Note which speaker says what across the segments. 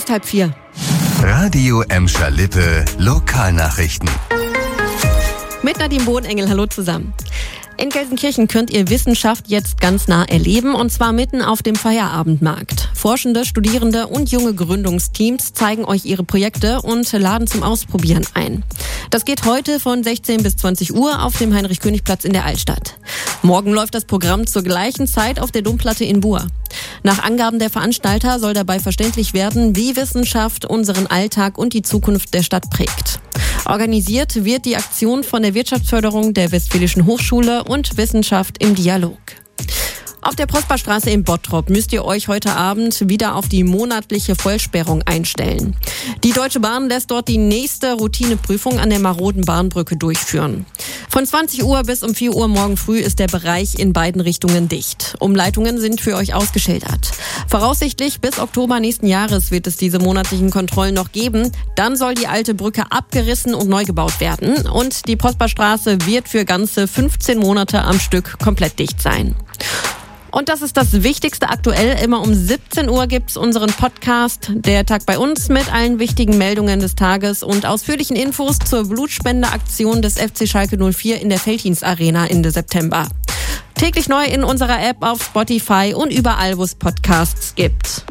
Speaker 1: ist 3:30.
Speaker 2: Radio Emscher Lippe Lokalnachrichten.
Speaker 1: Mit Nadine Bodenengel, hallo zusammen. In Gelsenkirchen könnt ihr Wissenschaft jetzt ganz nah erleben, und zwar mitten auf dem Feierabendmarkt. Forschende, Studierende und junge Gründungsteams zeigen euch ihre Projekte und laden zum Ausprobieren ein. Das geht heute von 16 bis 20 Uhr auf dem Heinrich-König-Platz in der Altstadt. Morgen läuft das Programm zur gleichen Zeit auf der Domplatte in Buhr. Nach Angaben der Veranstalter soll dabei verständlich werden, wie Wissenschaft unseren Alltag und die Zukunft der Stadt prägt. Organisiert wird die Aktion von der Wirtschaftsförderung der Westfälischen Hochschule und Wissenschaft im Dialog. Auf der Prosperstraße in Bottrop müsst ihr euch heute Abend wieder auf die monatliche Vollsperrung einstellen. Die Deutsche Bahn lässt dort die nächste Routineprüfung an der maroden Bahnbrücke durchführen. Von 20 Uhr bis um 4 Uhr morgen früh ist der Bereich in beiden Richtungen dicht. Umleitungen sind für euch ausgeschildert. Voraussichtlich bis Oktober nächsten Jahres wird es diese monatlichen Kontrollen noch geben. Dann soll die alte Brücke abgerissen und neu gebaut werden. Und die Prosperstraße wird für ganze 15 Monate am Stück komplett dicht sein. Und das ist das Wichtigste aktuell. Immer um 17 Uhr gibt's unseren Podcast Der Tag bei uns mit allen wichtigen Meldungen des Tages und ausführlichen Infos zur Blutspendeaktion des FC Schalke 04 in der Veltins Arena Ende September. Täglich neu in unserer App, auf Spotify und überall, wo es Podcasts gibt.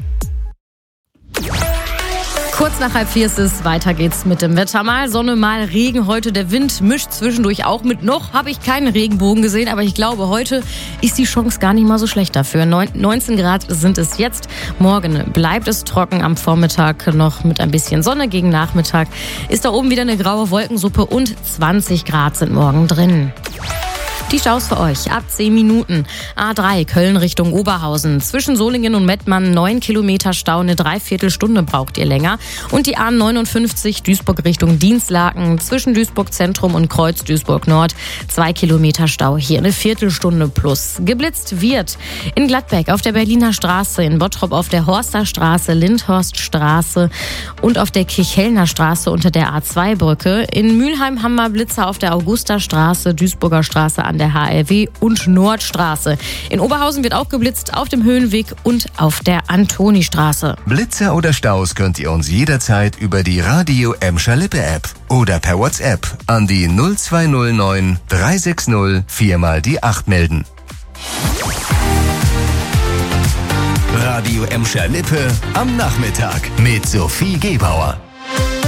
Speaker 3: Kurz nach 3:30 ist es, weiter geht's mit dem Wetter. Mal Sonne, mal Regen. Heute der Wind mischt zwischendurch auch mit. Noch habe ich keinen Regenbogen gesehen, aber ich glaube, heute ist die Chance gar nicht mal so schlecht dafür. 19 Grad sind es jetzt. Morgen bleibt es trocken, am Vormittag noch mit ein bisschen Sonne. Gegen Nachmittag ist da oben wieder eine graue Wolkensuppe und 20 Grad sind morgen drin. Die Staus für euch ab 10 Minuten. A3 Köln Richtung Oberhausen. Zwischen Solingen und Mettmann 9 Kilometer Stau, eine Dreiviertelstunde braucht ihr länger. Und die A59 Duisburg Richtung Dinslaken. Zwischen Duisburg Zentrum und Kreuz Duisburg Nord 2 Kilometer Stau, hier eine Viertelstunde plus. Geblitzt wird in Gladbeck auf der Berliner Straße, in Bottrop auf der Horster Straße, Lindhorststraße und auf der Kirchhellner Straße unter der A2-Brücke. In Mülheim haben wir Blitzer auf der Augusterstraße, Duisburger Straße an der HRW und Nordstraße. In Oberhausen wird auch geblitzt auf dem Höhenweg und auf der Antonistraße.
Speaker 2: Blitzer oder Staus könnt ihr uns jederzeit über die Radio Emscher Lippe App oder per WhatsApp an die 0209 360 4 die 8 melden. Radio Emscher Lippe am Nachmittag mit Sophie Gebauer.